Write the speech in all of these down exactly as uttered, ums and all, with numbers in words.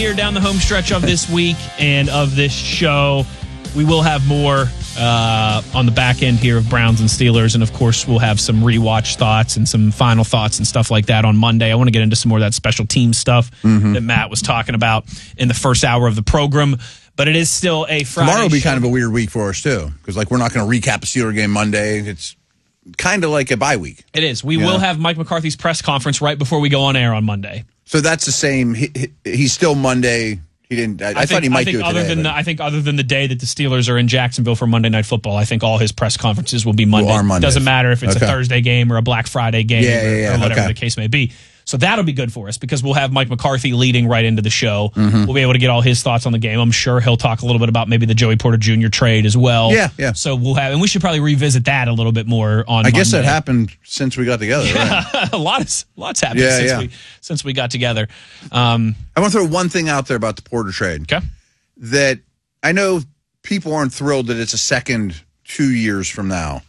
here down the home stretch of this week and of this show. We will have more uh, on the back end here of Browns and Steelers. And, of course, we'll have some rewatch thoughts and some final thoughts and stuff like that on Monday. I want to get into some more of that special team stuff mm-hmm. that Matt was talking about in the first hour of the program. But it is still a Friday Tomorrow will be show. kind of a weird week for us, too, because, like, we're not going to recap a Steeler game Monday. It's kind of like a bye week. It is. We yeah. will have Mike McCarthy's press conference right before we go on air on Monday. So that's the same. He, he, he's still Monday. He didn't. I, I, I think, thought he might I think do it other today. Than the, I think other than the day that the Steelers are in Jacksonville for Monday Night Football, I think all his press conferences will be Monday. Well, Mondays. Doesn't matter if it's okay. a Thursday game or a Black Friday game yeah, or, yeah, yeah. or whatever okay. the case may be. So that'll be good for us because we'll have Mike McCarthy leading right into the show. Mm-hmm. We'll be able to get all his thoughts on the game. I'm sure he'll talk a little bit about maybe the Joey Porter Junior trade as well. Yeah, yeah. So we'll have, and we should probably revisit that a little bit more on I Monday. guess that happened since we got together, right? a lot of, lots happened yeah, since, yeah. We, since we got together. Um, I want to throw one thing out there about the Porter trade. Okay. That I know people aren't thrilled that it's a second two years from now.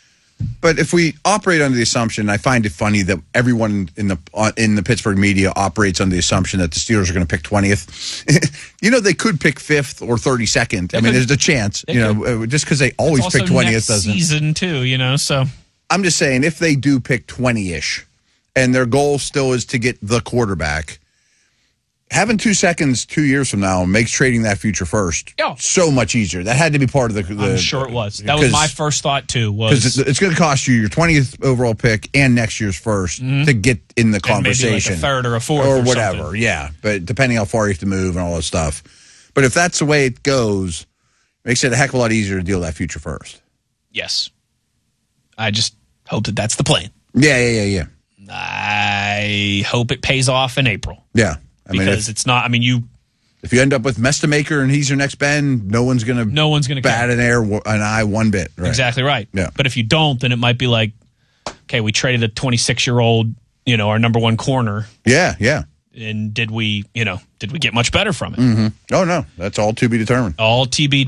But if we operate under the assumption, I find it funny that everyone in the uh, in the Pittsburgh media operates under the assumption that the Steelers are going to pick twentieth. You know, they could pick fifth or thirty-second. They I mean, could, there's a chance. You know, could. just because they always pick twentieth doesn't. Season too, you know. So I'm just saying, if they do pick twenty-ish, and their goal still is to get the quarterback, having two seconds two years from now makes trading that future first yeah. so much easier. That had to be part of the. the I'm sure it was. That was my first thought too. Was because it's, it's going to cost you your twentieth overall pick and next year's first mm-hmm. to get in the conversation, maybe like a third or a fourth or, or whatever. Something. Yeah, but depending how far you have to move and all that stuff. But if that's the way it goes, it makes it a heck of a lot easier to deal that future first. Yes, I just hope that that's the plan. Yeah, yeah, yeah, yeah. I hope it pays off in April. Yeah. I because mean, if, it's not. I mean, you. If you end up with Mestamaker and he's your next Ben, no one's gonna. No one's gonna bat care. an air an eye one bit. Right? Exactly right. Yeah. But if you don't, then it might be like, okay, we traded a twenty-six year old, you know, our number one corner. Yeah, yeah. And did we, you know, did we get much better from it? Mm-hmm. Oh no, that's all to be determined. All T B D.